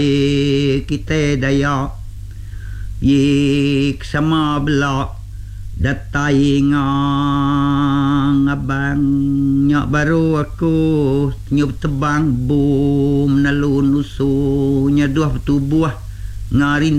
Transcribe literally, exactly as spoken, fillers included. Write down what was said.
kita daya yik sama belak datai ngang abang nyak baru aku nyup tebang bum nalun usu nya dua tubuh ngarin